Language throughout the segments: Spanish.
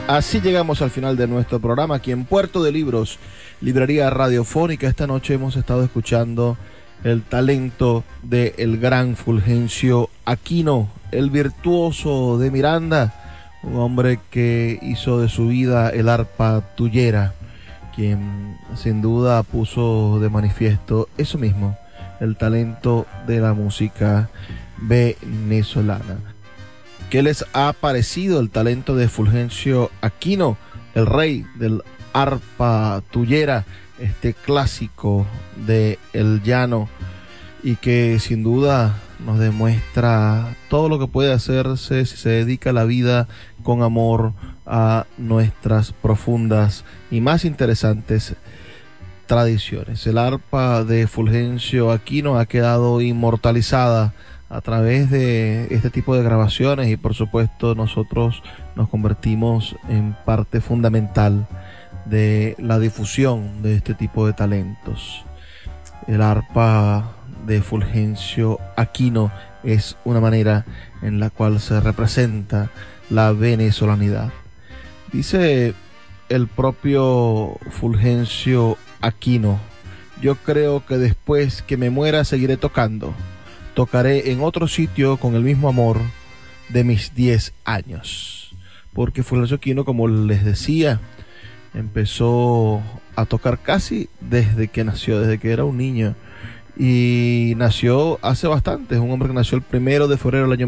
Así llegamos al final de nuestro programa aquí en Puerto de Libros, librería radiofónica. Esta noche hemos estado escuchando el talento del gran Fulgencio Aquino, el virtuoso de Miranda, un hombre que hizo de su vida el arpa tuyera, quien sin duda puso de manifiesto eso mismo, el talento de la música venezolana. ¿Qué les ha parecido el talento de Fulgencio Aquino, el rey del arpa tuyera, este clásico de El Llano, y que sin duda nos demuestra todo lo que puede hacerse si se dedica la vida con amor a nuestras profundas y más interesantes tradiciones? El arpa de Fulgencio Aquino ha quedado inmortalizada a través de este tipo de grabaciones y por supuesto nosotros nos convertimos en parte fundamental de la difusión de este tipo de talentos. El arpa de Fulgencio Aquino es una manera en la cual se representa la venezolanidad. Dice el propio Fulgencio Aquino: yo creo que después que me muera seguiré tocando. Tocaré en otro sitio con el mismo amor de mis 10 años. Porque Fulgencio Aquino, como les decía, empezó a tocar casi desde que nació, desde que era un niño. Y nació hace bastante. Es un hombre que nació el 1 de febrero del año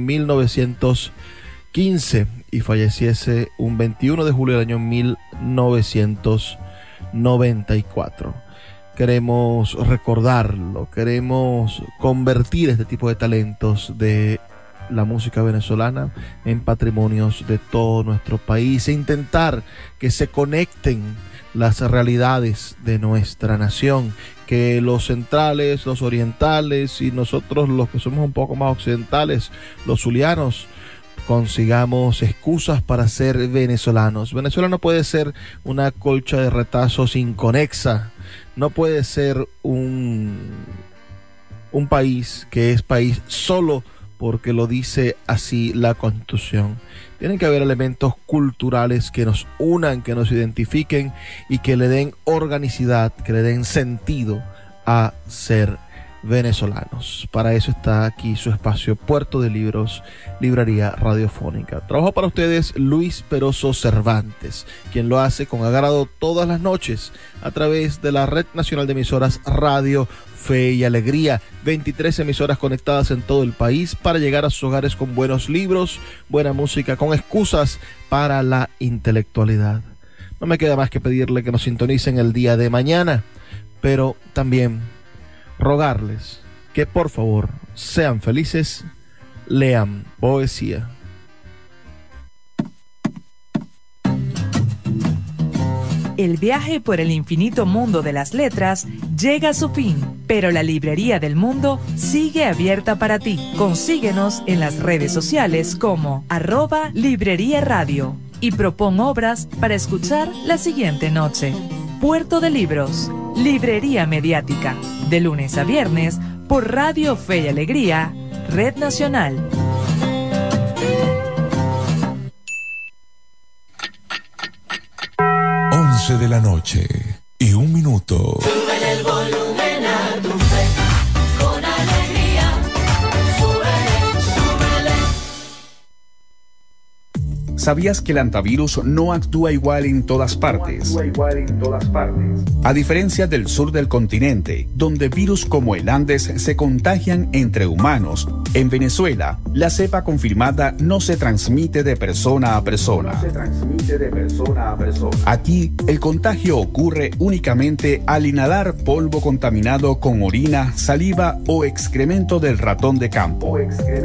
1915 y falleciese un 21 de julio del año 1994. Queremos recordarlo, queremos convertir este tipo de talentos de la música venezolana en patrimonios de todo nuestro país e intentar que se conecten las realidades de nuestra nación, que los centrales, los orientales y nosotros los que somos un poco más occidentales, los zulianos, consigamos excusas para ser venezolanos. Venezuela no puede ser una colcha de retazos inconexa, no puede ser un país que es país solo porque lo dice así la Constitución. Tienen que haber elementos culturales que nos unan, que nos identifiquen y que le den organicidad, que le den sentido a ser venezolanos. Para eso está aquí su espacio Puerto de Libros, librería radiofónica. Trabajo para ustedes Luis Peroso Cervantes, quien lo hace con agrado todas las noches a través de la Red Nacional de Emisoras Radio Fe y Alegría, 23 emisoras conectadas en todo el país para llegar a sus hogares con buenos libros, buena música, con excusas para la intelectualidad. No me queda más que pedirle que nos sintonicen el día de mañana, pero también rogarles que por favor sean felices, lean poesía. El viaje por el infinito mundo de las letras llega a su fin, pero la librería del mundo sigue abierta para ti. Consíguenos en las redes sociales como @librería radio y propon obras para escuchar la siguiente noche. Puerto de Libros, librería mediática, de lunes a viernes por Radio Fe y Alegría, Red Nacional. 11 de la noche y 1 minuto. Súbele el volumen a tu fe, con alegría. Súbele, súbele. ¿Sabías que el antivirus no actúa igual en todas partes? A diferencia del sur del continente, donde virus como el Andes se contagian entre humanos, en Venezuela, la cepa confirmada no se transmite de persona a persona. Aquí, el contagio ocurre únicamente al inhalar polvo contaminado con orina, saliva o excremento del ratón de campo.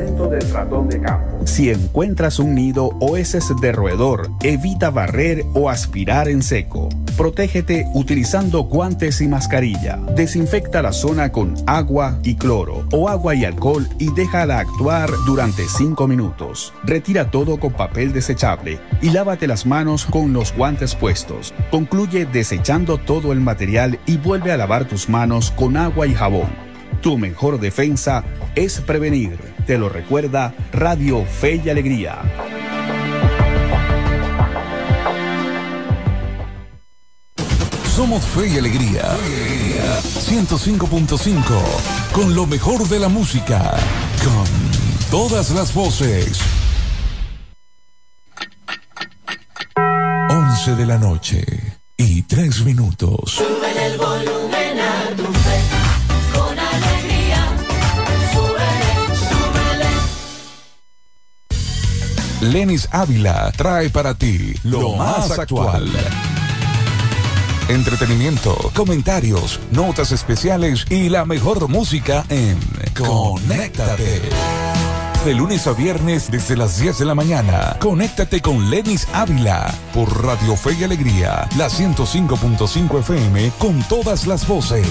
Si encuentras un nido o heces de roedor, evita barrer o aspirar en seco. Protégete utilizando guantes y mascarilla. Desinfecta la zona con agua y cloro o agua y alcohol y déjala actuar durante 5 minutos. Retira todo con papel desechable y lávate las manos con los guantes puestos. Concluye desechando todo el material y vuelve a lavar tus manos con agua y jabón. Tu mejor defensa es prevenir. Te lo recuerda Radio Fe y Alegría. Somos Fe y Alegría. 105.5. Con lo mejor de la música. Con todas las voces. 11 de la noche y 3 minutos. Sube el volumen a tu fe, con alegría. Súbele. Lenis Ávila trae para ti lo más actual. Entretenimiento, comentarios, notas especiales y la mejor música en Conéctate. De lunes a viernes desde las 10 de la mañana. Conéctate con Lenis Ávila por Radio Fe y Alegría, la 105.5 FM con todas las voces.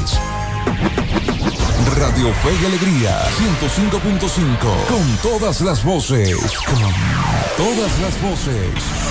Radio Fe y Alegría, 105.5 con todas las voces. Con todas las voces.